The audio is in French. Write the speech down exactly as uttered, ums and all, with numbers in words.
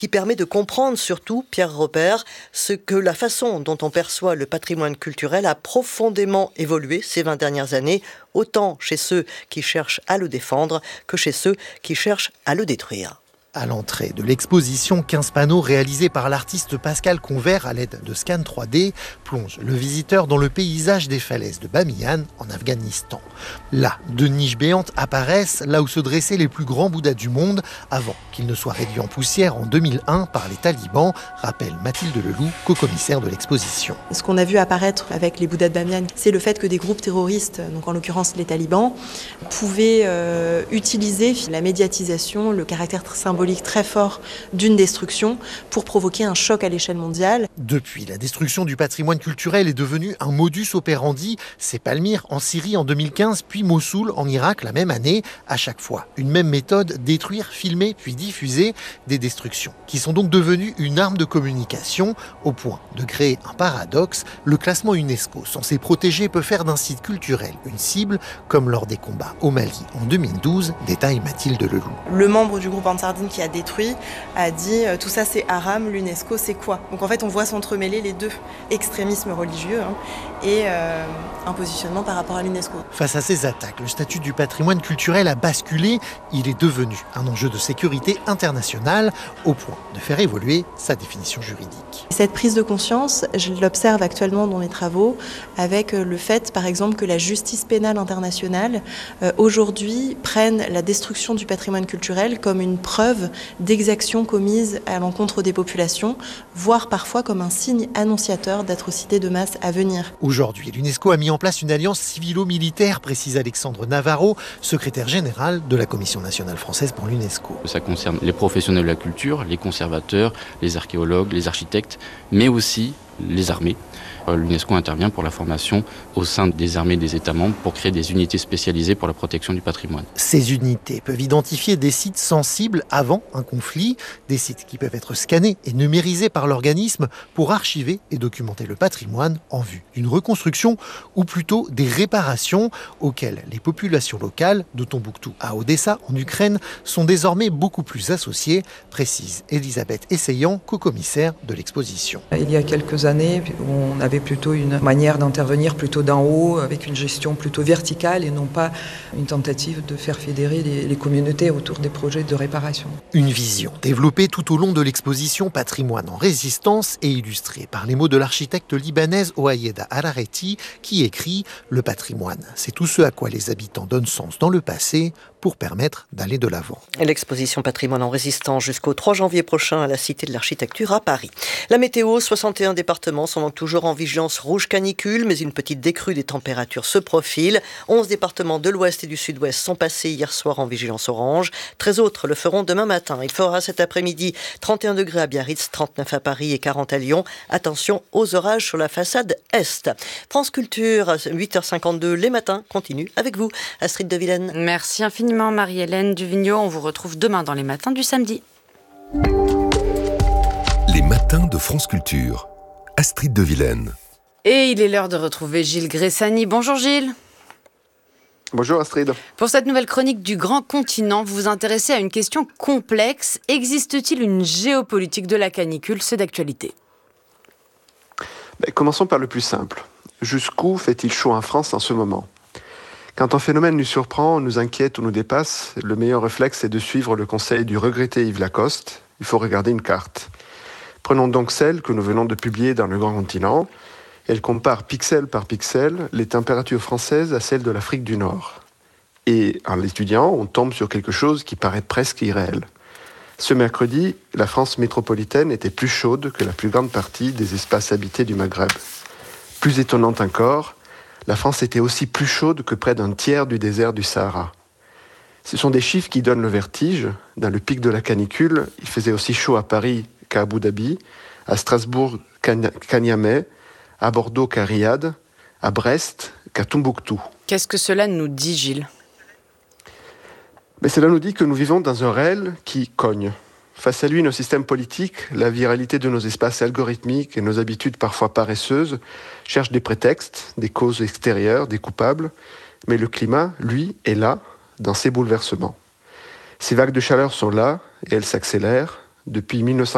qui permet de comprendre surtout, Pierre Robert, ce que la façon dont on perçoit le patrimoine culturel a profondément évolué ces vingt dernières années, autant chez ceux qui cherchent à le défendre que chez ceux qui cherchent à le détruire. À l'entrée de l'exposition, quinze panneaux réalisés par l'artiste Pascal Convert à l'aide de scan trois D plongent le visiteur dans le paysage des falaises de Bamiyan en Afghanistan. Là, deux niches béantes apparaissent, là où se dressaient les plus grands bouddhas du monde avant qu'ils ne soient réduits en poussière en deux mille un par les talibans, rappelle Mathilde Leloup, co-commissaire de l'exposition. Ce qu'on a vu apparaître avec les bouddhas de Bamiyan, c'est le fait que des groupes terroristes, donc en l'occurrence les talibans, pouvaient euh, utiliser la médiatisation, le caractère symbolique très fort d'une destruction pour provoquer un choc à l'échelle mondiale. Depuis, la destruction du patrimoine culturel est devenue un modus operandi. C'est Palmyre en Syrie en deux mille quinze, puis Mossoul en Irak la même année. À chaque fois, une même méthode, détruire, filmer, puis diffuser des destructions, qui sont donc devenues une arme de communication au point de créer un paradoxe. Le classement UNESCO censé protéger peut faire d'un site culturel une cible, comme lors des combats au Mali en deux mille douze, détaille Mathilde Leloup. Le membre du groupe Ansardine qui a détruit a dit euh, tout ça c'est haram, l'UNESCO c'est quoi? Donc en fait on voit s'entremêler les deux, extrémisme religieux hein, et euh, un positionnement par rapport à l'UNESCO. Face à ces attaques, le statut du patrimoine culturel a basculé. Il est devenu un enjeu de sécurité internationale au point de faire évoluer sa définition juridique. Cette prise de conscience, je l'observe actuellement dans mes travaux avec le fait par exemple que la justice pénale internationale euh, aujourd'hui prenne la destruction du patrimoine culturel comme une preuve d'exactions commises à l'encontre des populations, voire parfois comme un signe annonciateur d'atrocités de masse à venir. Aujourd'hui, l'UNESCO a mis en place une alliance civilo-militaire, précise Alexandre Navarro, secrétaire général de la Commission nationale française pour l'UNESCO. Ça concerne les professionnels de la culture, les conservateurs, les archéologues, les architectes, mais aussi les armées. L'UNESCO intervient pour la formation au sein des armées des États membres pour créer des unités spécialisées pour la protection du patrimoine. Ces unités peuvent identifier des sites sensibles avant un conflit, des sites qui peuvent être scannés et numérisés par l'organisme pour archiver et documenter le patrimoine en vue d'une reconstruction ou plutôt des réparations auxquelles les populations locales, de Tombouctou à Odessa en Ukraine, sont désormais beaucoup plus associées, précise Elisabeth Essayan, co-commissaire de l'exposition. Il y a quelques années, on avait plutôt une manière d'intervenir plutôt d'en haut, avec une gestion plutôt verticale et non pas une tentative de faire fédérer les, les communautés autour des projets de réparation. Une vision développée tout au long de l'exposition Patrimoine en résistance et illustrée par les mots de l'architecte libanaise Oayeda Harareti qui écrit « Le patrimoine, c'est tout ce à quoi les habitants donnent sens dans le passé pour permettre d'aller de l'avant ». L'exposition Patrimoine en résistance jusqu'au trois janvier prochain à la Cité de l'Architecture à Paris. La météo, soixante et un départements sont donc toujours en vigilance rouge canicule, mais une petite décrue des températures se profile. onze départements de l'ouest et du sud-ouest sont passés hier soir en vigilance orange. treize autres le feront demain matin. Il fera cet après-midi trente et un degrés à Biarritz, trente-neuf à Paris et quarante à Lyon. Attention aux orages sur la façade est. France Culture, huit heures cinquante-deux, les matins continuent avec vous, Astrid de Vilaine. Merci infiniment Marie-Hélène Duvigneau. On vous retrouve demain dans les matins du samedi. Les matins de France Culture. Astrid de Vilaine. Et il est l'heure de retrouver Gilles Gressani. Bonjour Gilles. Bonjour Astrid. Pour cette nouvelle chronique du Grand Continent, vous vous intéressez à une question complexe. Existe-t-il une géopolitique de la canicule? C'est d'actualité. Ben, commençons par le plus simple. Jusqu'où fait-il chaud en France en ce moment? Quand un phénomène nous surprend, nous inquiète ou nous dépasse, le meilleur réflexe est de suivre le conseil du regretté Yves Lacoste. Il faut regarder une carte. Prenons donc celle que nous venons de publier dans le Grand Continent. Elle compare pixel par pixel les températures françaises à celles de l'Afrique du Nord. Et en l'étudiant, on tombe sur quelque chose qui paraît presque irréel. Ce mercredi, la France métropolitaine était plus chaude que la plus grande partie des espaces habités du Maghreb. Plus étonnante encore, la France était aussi plus chaude que près d'un tiers du désert du Sahara. Ce sont des chiffres qui donnent le vertige. Dans le pic de la canicule, il faisait aussi chaud à Paris qu'à Abu Dhabi, à Strasbourg qu'à Niamey, à Bordeaux qu'à Riyad, à Brest qu'à Tombouctou. Qu'est-ce que cela nous dit, Gilles? Mais cela nous dit que nous vivons dans un réel qui cogne. Face à lui, nos systèmes politiques, la viralité de nos espaces algorithmiques et nos habitudes parfois paresseuses cherchent des prétextes, des causes extérieures, des coupables. Mais le climat, lui, est là, dans ses bouleversements. Ces vagues de chaleur sont là et elles s'accélèrent. Depuis mille neuf cent